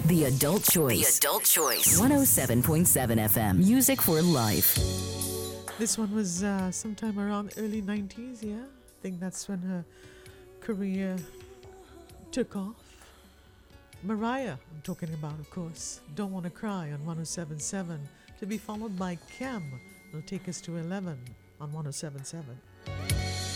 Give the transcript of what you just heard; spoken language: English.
The Adult Choice. The Adult Choice. 107.7 FM. Music for life. This one was sometime around early 90s, yeah? I think that's when her career took off. Mariah, I'm talking about, of course. Don't Wanna Cry on 107.7. To be followed by Kem. Will take us to 11 on 107.7.